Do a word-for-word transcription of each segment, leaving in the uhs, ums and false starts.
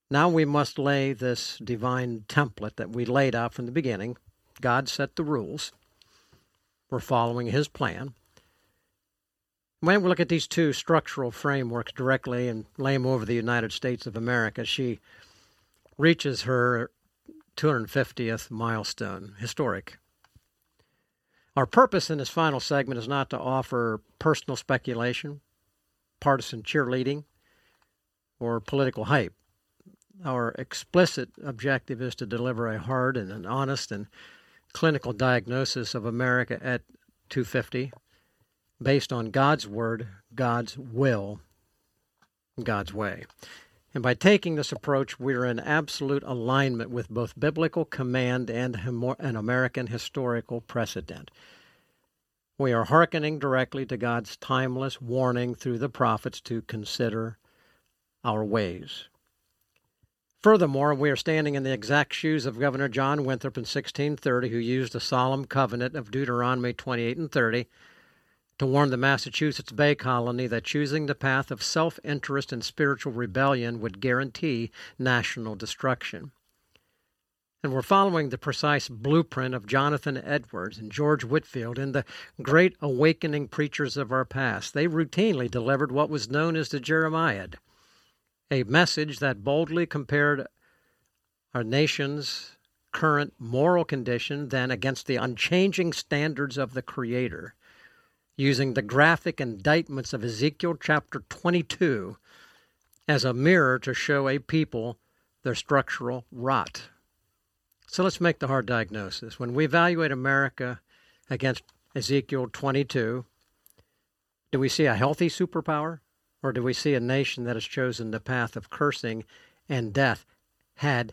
Now we must lay this divine template that we laid out from the beginning. God set the rules. We're following his plan. When we look at these two structural frameworks directly and lay them over the United States of America, she reaches her two hundred fiftieth milestone, historic. Our purpose in this final segment is not to offer personal speculation, partisan cheerleading, or political hype. Our explicit objective is to deliver a hard and an honest and clinical diagnosis of America at two fifty, based on God's Word, God's will, God's way. And by taking this approach, we're in absolute alignment with both biblical command and an American historical precedent. We are hearkening directly to God's timeless warning through the prophets to consider our ways. Furthermore, we are standing in the exact shoes of Governor John Winthrop in sixteen thirty, who used the solemn covenant of Deuteronomy twenty-eight and thirty to warn the Massachusetts Bay Colony that choosing the path of self-interest and spiritual rebellion would guarantee national destruction. And we're following the precise blueprint of Jonathan Edwards and George Whitefield and the great awakening preachers of our past. They routinely delivered what was known as the Jeremiad, a message that boldly compared our nation's current moral condition then against the unchanging standards of the Creator, using the graphic indictments of Ezekiel chapter twenty-two as a mirror to show a people their structural rot. So let's make the hard diagnosis. When we evaluate America against Ezekiel twenty-two, do we see a healthy superpower, or do we see a nation that has chosen the path of cursing and death, had,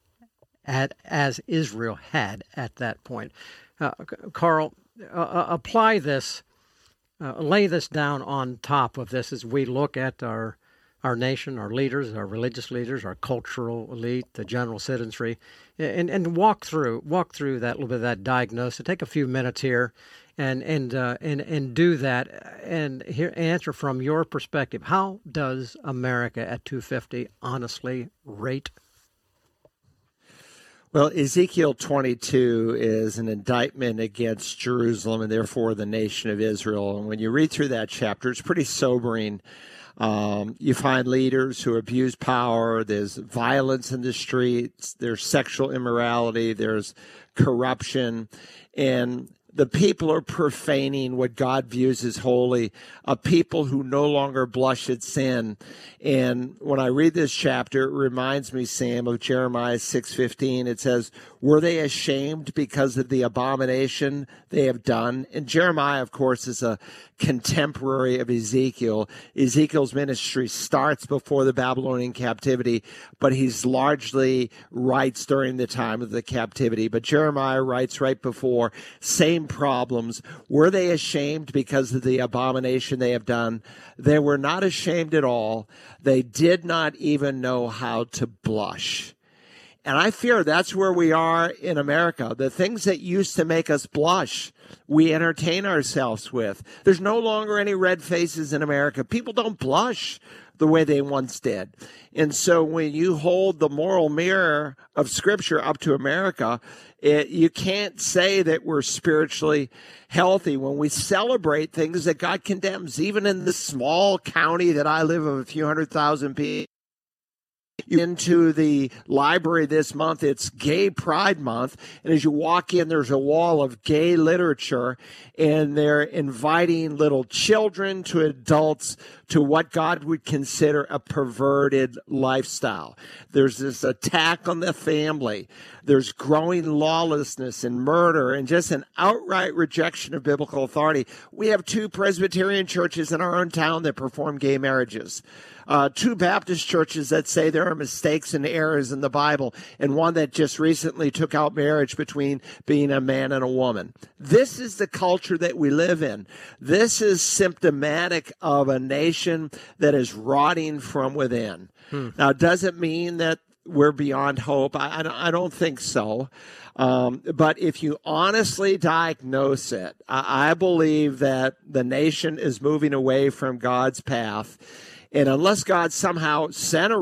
had as Israel had at that point? Uh, Carl, uh, apply this. Uh, lay this down on top of this as we look at our our nation, our leaders, our religious leaders, our cultural elite, the general citizenry, and and walk through walk through that little bit of that diagnosis. Take a few minutes here, and and uh, and and do that, and here answer from your perspective. How does America at two fifty honestly rate? Well, Ezekiel twenty-two is an indictment against Jerusalem and therefore the nation of Israel. And when you read through that chapter, it's pretty sobering. Um, you find leaders who abuse power. There's violence in the streets. There's sexual immorality. There's corruption. And the people are profaning what God views as holy, a people who no longer blush at sin. And when I read this chapter, it reminds me, Sam, of Jeremiah six fifteen. It says, were they ashamed because of the abomination they have done? And Jeremiah, of course, is a contemporary of Ezekiel. Ezekiel's ministry starts before the Babylonian captivity, but he's largely writes during the time of the captivity. But Jeremiah writes right before, same problems. Were they ashamed because of the abomination they have done? They were not ashamed at all. They did not even know how to blush. And I fear that's where we are in America. The things that used to make us blush, we entertain ourselves with. There's no longer any red faces in America. People don't blush the way they once did. And so when you hold the moral mirror of Scripture up to America, it, you can't say that we're spiritually healthy when we celebrate things that God condemns. Even in the small county that I live of a few hundred thousand people, into the library this month, it's Gay Pride Month, and as you walk in, there's a wall of gay literature, and they're inviting little children to adults to what God would consider a perverted lifestyle. There's this attack on the family. There's growing lawlessness and murder and just an outright rejection of biblical authority. We have two Presbyterian churches in our own town that perform gay marriages. Uh, two Baptist churches that say there are mistakes and errors in the Bible, and one that just recently took out marriage between being a man and a woman. This is the culture that we live in. This is symptomatic of a nation that is rotting from within. Hmm. Now, does it mean that we're beyond hope? I, I, I don't think so. Um, but if you honestly diagnose it, I, I believe that the nation is moving away from God's path. And unless God somehow sent a